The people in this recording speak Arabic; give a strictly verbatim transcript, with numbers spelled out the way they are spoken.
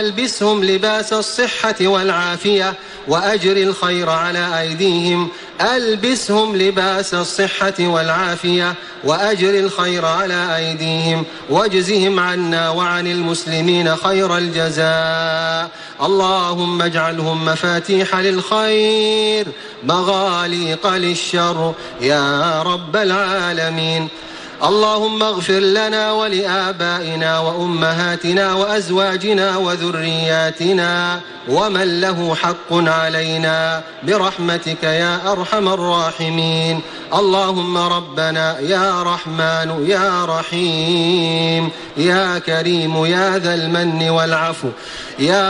البسهم لباس الصحة والعافية وأجر الخير على أيديهم ألبسهم لباس الصحة والعافية وأجر الخير على أيديهم واجزهم عنا وعن المسلمين خير الجزاء. اللهم اجعلهم مفاتيح للخير مغاليق للشر يا رب العالمين. اللهم اغفر لنا ولآبائنا وأمهاتنا وأزواجنا وذرياتنا ومن له حق علينا برحمتك يا أرحم الراحمين. اللهم ربنا يا رحمن يا رحيم يا كريم يا ذا المن والعفو يا